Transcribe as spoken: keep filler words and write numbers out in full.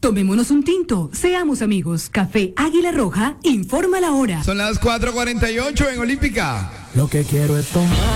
Tomémonos un tinto, seamos amigos. Café Águila Roja, informa la hora. Son las cuatro cuarenta y ocho en Olímpica. Lo que quiero es tomar.